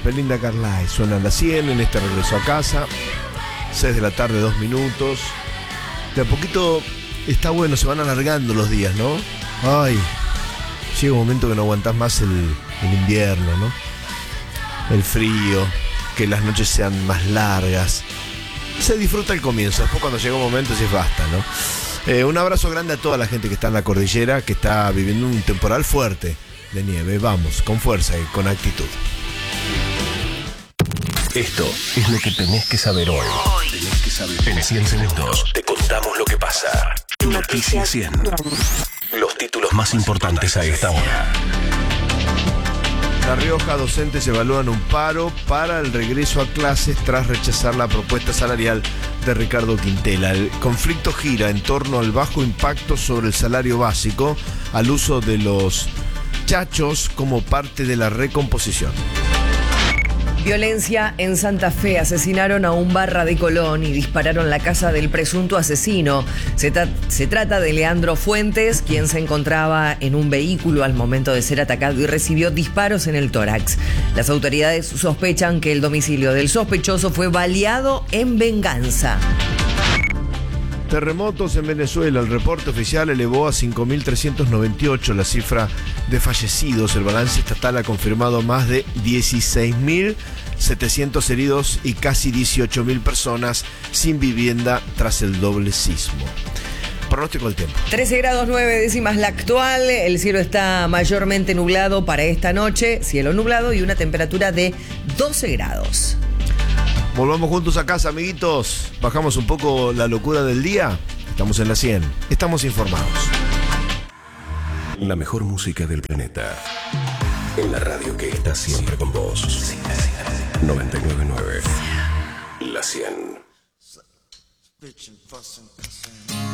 Belinda Carlisle suena a las 100 en este regreso a casa. 6 de la tarde, 2 minutos. De a poquito está bueno, se van alargando los días, ¿no? Ay, llega un momento que no aguantás más el invierno, ¿no? El frío, que las noches sean más largas. Se disfruta el comienzo, después cuando llega un momento sí basta, ¿no? Un abrazo grande a toda la gente que está en la cordillera, que está viviendo un temporal fuerte de nieve. Vamos, con fuerza y con actitud. Esto es lo que tenés que saber hoy. En 100 segundos te contamos lo que pasa. Noticias 100. Los títulos más importantes a esta hora. La Rioja, docentes evalúan un paro para el regreso a clases tras rechazar la propuesta salarial de Ricardo Quintela. El conflicto gira en torno al bajo impacto sobre el salario básico, al uso de los chachos como parte de la recomposición. Violencia en Santa Fe. Asesinaron a un barra de Colón y dispararon la casa del presunto asesino. Se trata de Leandro Fuentes, quien se encontraba en un vehículo al momento de ser atacado y recibió disparos en el tórax. Las autoridades sospechan que el domicilio del sospechoso fue baleado en venganza. Terremotos en Venezuela. El reporte oficial elevó a 5.398 la cifra de fallecidos. El balance estatal ha confirmado más de 16.700 heridos y casi 18.000 personas sin vivienda tras el doble sismo. Pronóstico del tiempo. 13 grados 9 décimas la actual. El cielo está mayormente nublado para esta noche. Cielo nublado y una temperatura de 12 grados. Volvamos juntos a casa, amiguitos. Bajamos un poco la locura del día. Estamos en la 100. Estamos informados. La mejor música del planeta. En la radio que está siempre con vos. 99.9. La 100.